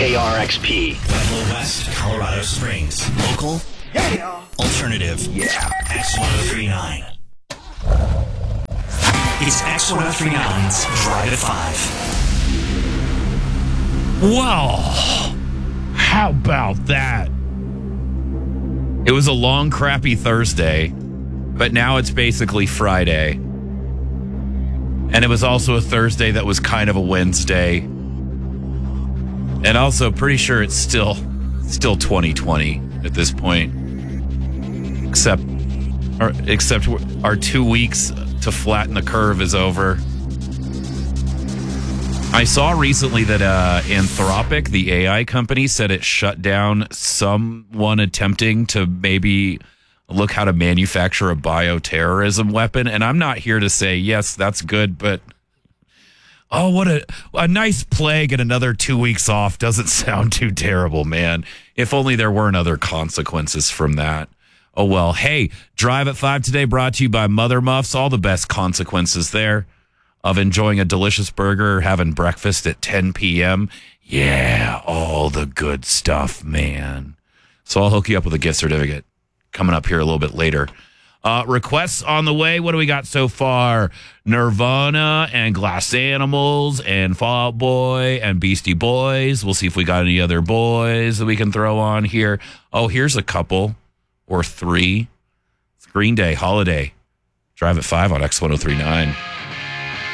KRXP. Pueblo West, Colorado Springs. Local. Yeah. Alternative. Yeah. X1039. It's X1039's Drive at 5. Well, how about that? It was a long, crappy Thursday, but now it's basically Friday. And it was also a Thursday that was kind of a Wednesday. And also pretty sure it's still 2020 at this point. Except our 2 weeks to flatten the curve is over. I saw recently that Anthropic, the AI company, said it shut down someone attempting to maybe look how to manufacture a bioterrorism weapon. And I'm not here to say, yes, that's good, but oh, what a nice plague and another 2 weeks off doesn't sound too terrible, man. If only there weren't other consequences from that. Oh, well, hey, Drive at 5 today brought to you by Mother Muffs. All the best consequences there of enjoying a delicious burger or having breakfast at 10 p.m. Yeah, all the good stuff, man. So I'll hook you up with a gift certificate coming up here a little bit later. Requests on the way. What do we got so far? Nirvana and Glass Animals and Fall Out Boy and Beastie Boys. We'll see if we got any other boys that we can throw on here. Oh, here's a couple or three. It's Green Day, Holiday. Drive at 5 on X1039.